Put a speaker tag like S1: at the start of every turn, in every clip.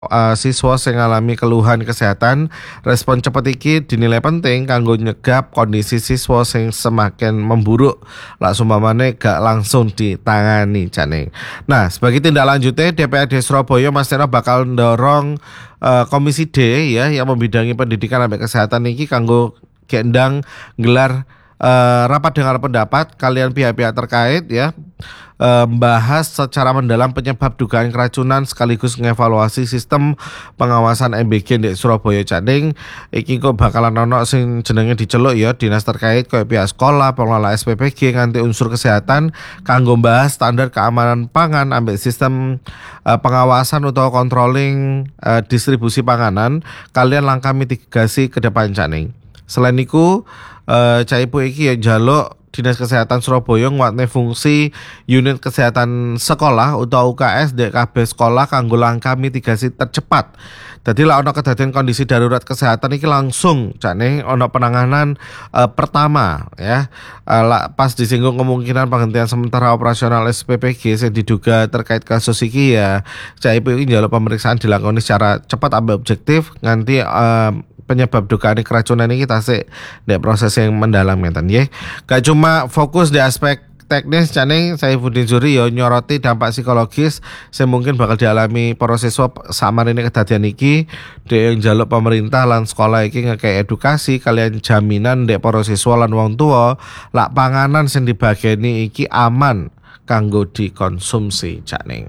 S1: Siswa sing ngalami keluhan kesehatan, respon cepet iki dinilai penting kanggo nyegap kondisi siswa sing semakin memburuk. Lak sumpamane gak langsung ditangani jane. Nah, sebagai tindak lanjutnya DPRD Surabaya Mas Tera bakal ndorong Komisi D ya yang membidangi pendidikan sampai kesehatan iki kanggo gendang gelar rapat dengar pendapat kalian pihak-pihak terkait ya, membahas secara mendalam penyebab dugaan keracunan sekaligus mengevaluasi sistem pengawasan MBG di Surabaya Janing. Iki kok bakalan ono sing jenenge diceluk ya dinas terkait koyo pihak sekolah, pengelola SPPG nganti unsur kesehatan kanggo membahas standar keamanan pangan ambek sistem pengawasan atau controlling distribusi panganan kalian langkah mitigasi ke depan Janing. Selain itu Caipu iki ya njaluk Dinas Kesehatan Surabaya nguatne fungsi unit kesehatan sekolah utawa UKS di kabeh sekolah kanggo langkah mitigasi tercepat. Dadi lah ono kedadian kondisi darurat kesehatan iki langsung jane ono penanganan pertama ya. Pas disinggung kemungkinan penghentian sementara operasional SPPG yang diduga terkait kasus iki ya. Caipu iki njaluk pemeriksaan dilakoni secara cepat ambek objektif nganti penyebab dugaan keracunan ini kita sih di proses yang mendalam ngeten nggih. Gak cuma fokus di aspek teknis Janing, Saifuddin Zuri yo nyoroti dampak psikologis yang mungkin bakal dialami para siswa samar ini kedadian iki yang njaluk pemerintah lan sekolah iki ngekei edukasi kalian jaminan dek para siswa lan wong tua lak panganan sing dibageni iki aman kanggo dikonsumsi Janing.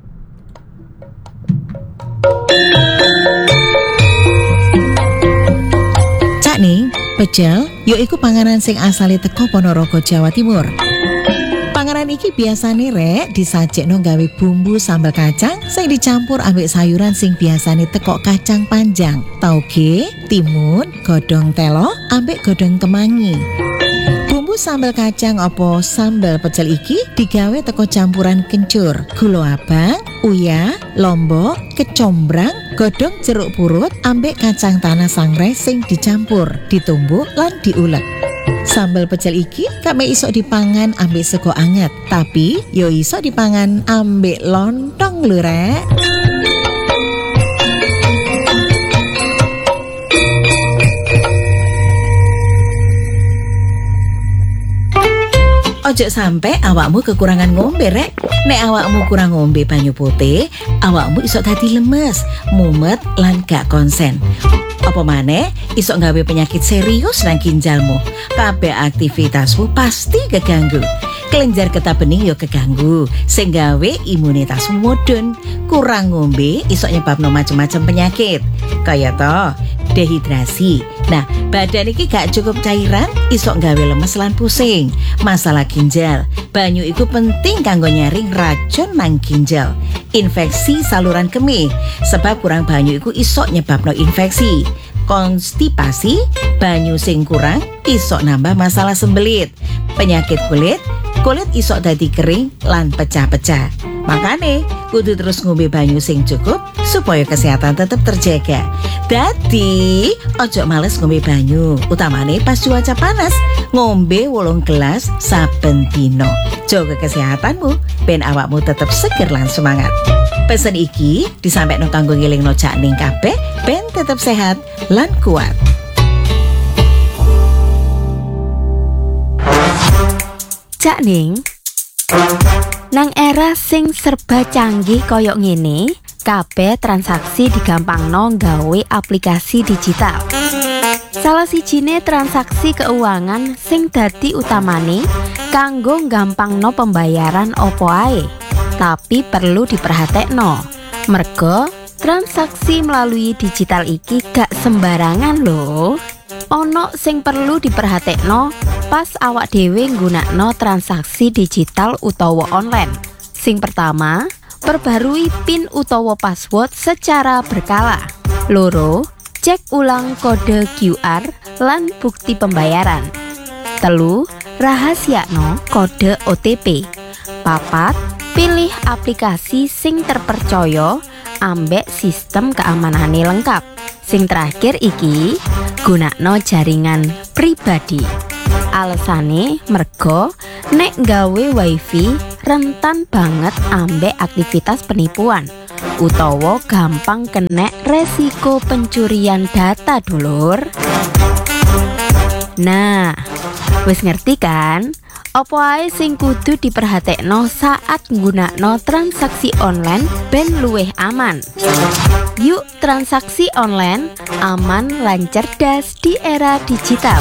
S2: Nih, pecel yaiku panganan sing asale teko Ponorogo, Jawa Timur. Panganan iki biasane rek disajekno gawe bumbu sambal kacang sing dicampur ambek sayuran sing biasane teko kacang panjang, tauge, timun, godhong telo, ambek godhong kemangi. Bumbu sambal kacang apa sambal pecel iki digawe teko campuran kencur, gula abang, uyah, lombok, kecombrang, godhong jeruk purut, ambek kacang tanah sangrai sing dicampur, ditumbuk lan diulek. Sambal pecel iki kame iso dipangan ambek sego anget, tapi yo iso dipangan ambek lontong lho rek. Ojo sampai awakmu kekurangan ngombe rek. Nek awakmu kurang ngombe banyu putih, awakmu iso dadi lemes, mumet lan gak konsen. Apa maneh iso nggawe penyakit serius nang ginjalmu. Kabeh aktivitasmu pasti keganggu. Kelenjar getah bening yo keganggu, sing gawe imunitasmu mudhun. Kurang ngombe iso nyebabno macam-macam penyakit. Kaya to dehidrasi. Nah, badan iki gak cukup cairan, iso nggawe lemes lan pusing. Masalah ginjal, banyu iku penting kanggo nyaring racun nang ginjal. Infeksi saluran kemih, sebab kurang banyu iku iso nyebabno infeksi. Konstipasi, banyu sing kurang iso nambah masalah sembelit. Penyakit kulit iso dadi kering lan pecah-pecah. Makane kudu terus ngombe banyu sing cukup supaya kesehatan tetap terjaga. Dadi ojo males ngombe banyu, utamane pas cuaca panas. Ngombe 8 gelas saben dino. Jaga kesehatanmu ben awakmu tetap seger lan semangat. Pesen iki disampaikan kanggo ngelingno Cakning kabeh ben tetap sehat lan kuat.
S3: Cakning, nang era sing serba canggih koyok ngene, kabeh transaksi digampangno gawe aplikasi digital. Salah sijine transaksi keuangan sing dadi utamane kanggo gampangno pembayaran opo ae. Tapi perlu diperhatekno, merga transaksi melalui digital iki gak sembarangan lho. Ono sing perlu diperhatekno pas awak dhewe nggunakno transaksi digital utawa online. Sing pertama, perbarui PIN utawa password secara berkala. Loro, cek ulang kode QR lan bukti pembayaran. Telu, rahasiakno kode OTP. Papat, pilih aplikasi sing terpercaya ambek sistem keamanane lengkap. Sing terakhir iki, gunakno jaringan pribadi. Alesane merga nek gawe wifi rentan banget ambek aktivitas penipuan. utawa gampang kena resiko pencurian data dulur. Nah, wis ngerti kan? Apa ae sing kudu diperhatekno saat nggunakno transaksi online ben luwih aman. Yuk transaksi online aman lan cerdas di era digital.